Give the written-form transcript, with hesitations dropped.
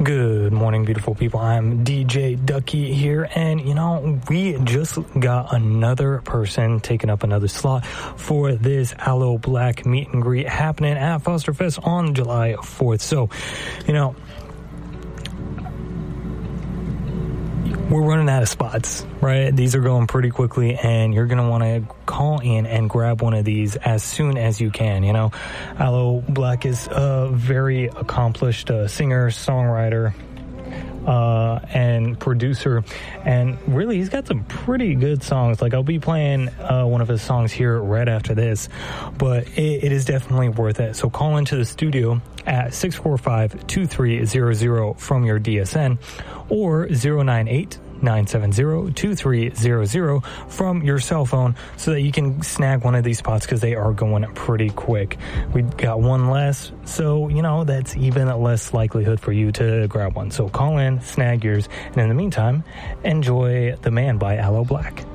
Good morning, beautiful people. I'm DJ Ducky here, and we just got another person taking up another slot for this Aloe Blacc meet and greet happening at Foster Fest on July 4th. So, we're running out of spots, right? These are going pretty quickly, and you're going to want to call in and grab one of these as soon as you can. Aloe Blacc is a very accomplished singer, songwriter, and producer, and really he's got some pretty good songs. Like, I'll be playing one of his songs here right after this, but it is definitely worth it. So call into the studio at 645-2300 from your DSN or 098-970-2300 from your cell phone so that you can snag one of these spots, because they are going pretty quick. We got one less, so that's even less likelihood for you to grab one. So call in, snag yours, and in the meantime, enjoy The Man by Aloe Blacc.